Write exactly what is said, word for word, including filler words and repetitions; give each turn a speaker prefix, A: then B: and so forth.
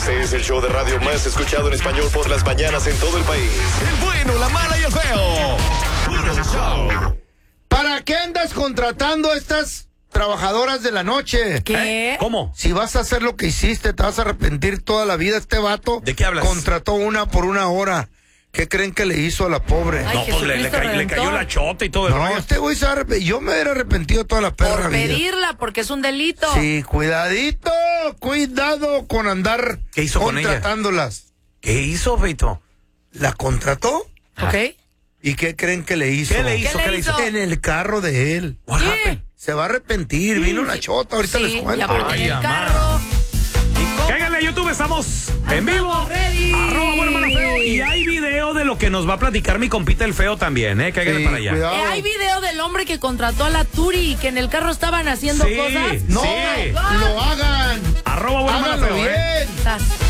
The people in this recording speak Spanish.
A: Este es el show de radio más escuchado en español por las mañanas en todo el país. El bueno, la mala y el feo. Puro show.
B: ¿Para qué andas contratando a estas trabajadoras de la noche?
C: ¿Qué?
D: ¿Eh? ¿Cómo?
B: Si vas a hacer lo que hiciste, te vas a arrepentir toda la vida. Este vato
D: ¿De qué hablas?
B: contrató una por una hora. ¿Qué creen que le hizo a la pobre?
C: Ay,
D: No, pues le, le,
C: Jesucristo
D: ca- le cayó
C: Redentor.
D: la chota y todo el
B: No,
D: rollo.
B: este güey se ha arrep- yo me hubiera arrepentido toda la perra
C: Por
B: vida.
C: pedirla, porque es un delito.
B: Sí, cuidadito, cuidado con andar
D: ¿Qué hizo con ella?
B: contratándolas.
D: ¿Qué hizo, Feito?
B: La contrató
C: ¿Ok?
B: y ¿qué creen que le hizo?
D: ¿Qué le hizo?
C: ¿Qué
D: ¿Qué
C: le
D: le hizo?
C: hizo?
B: En el carro de él.
D: What
C: ¿Qué?
D: happened?
B: Se va a arrepentir, vino la chota, ahorita
C: Sí,
B: les cuento.
C: ya porque en
D: Ay,
C: el
D: amá.
C: carro.
D: Cáiganle a YouTube, estamos en vivo.
C: Estamos ready.
D: Arroba bueno, malo, feo. Y hay video de lo que nos va a platicar mi compita el feo también, ¿eh? Cáiganle
B: Sí,
D: para allá.
B: cuidado.
C: Eh, hay video del hombre que contrató a la Turi, que en el carro estaban haciendo
D: Sí,
C: cosas.
B: No,
D: sí.
B: lo hagan.
D: Arroba bueno, malo,
B: Háganlo
D: feo, ¿eh?
B: bien.
C: Estás.